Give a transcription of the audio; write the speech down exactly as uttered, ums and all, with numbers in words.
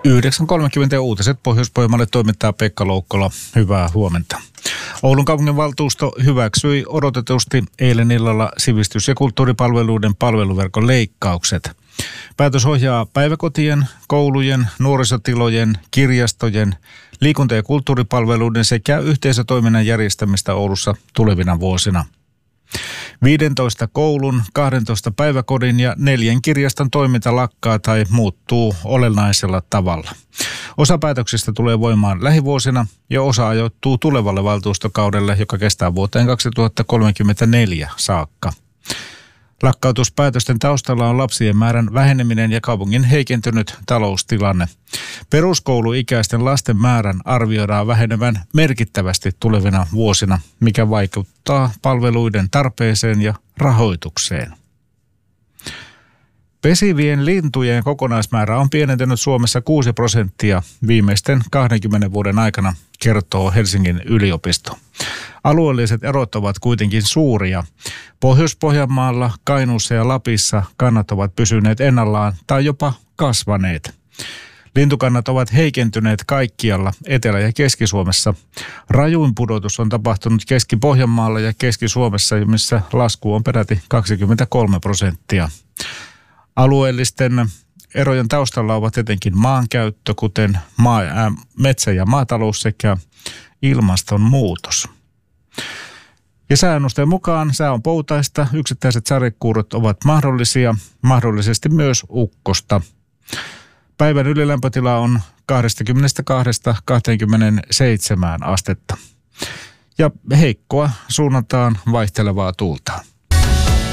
yhdeksän kolmekymmentä uutiset Pohjois-Pohjanmaalle toimittaa Pekka Loukkola. Hyvää huomenta. Oulun kaupunginvaltuusto hyväksyi odotetusti eilen illalla sivistys- ja kulttuuripalveluiden palveluverkon leikkaukset. Päätös ohjaa päiväkotien, koulujen, nuorisotilojen, kirjastojen, liikunta- ja kulttuuripalveluiden sekä yhteisötoiminnan järjestämistä Oulussa tulevina vuosina. viidentoista koulun, kahdentoista päiväkodin ja neljän kirjaston toiminta lakkaa tai muuttuu olennaisella tavalla. Osa päätöksistä tulee voimaan lähivuosina ja osa ajoittuu tulevalle valtuustokaudelle, joka kestää vuoteen kaksituhattakolmekymmentäneljä saakka. Lakkautuspäätösten taustalla on lapsien määrän väheneminen ja kaupungin heikentynyt taloustilanne. Peruskouluikäisten lasten määrän arvioidaan vähenevän merkittävästi tulevina vuosina, mikä vaikuttaa palveluiden tarpeeseen ja rahoitukseen. Pesivien lintujen kokonaismäärä on pienentynyt Suomessa kuusi prosenttia viimeisten kahdenkymmenen vuoden aikana, kertoo Helsingin yliopisto. Alueelliset erot ovat kuitenkin suuria. Pohjois-Pohjanmaalla, Kainuussa ja Lapissa kannat ovat pysyneet ennallaan tai jopa kasvaneet. Lintukannat ovat heikentyneet kaikkialla Etelä- ja Keski-Suomessa. Rajuin pudotus on tapahtunut Keski-Pohjanmaalla ja Keski-Suomessa, missä lasku on peräti kaksikymmentäkolme prosenttia. Alueellisten erojen taustalla ovat etenkin maankäyttö, kuten maa, ää, metsä- ja maatalous sekä ilmastonmuutos. Ja säännösten mukaan sää on poutaista, yksittäiset sadekuurot ovat mahdollisia, mahdollisesti myös ukkosta. Päivän ylilämpötila on kaksikymmentäkaksi kaksikymmentäseitsemän astetta. Ja heikkoa suunnataan vaihtelevaa tuulta.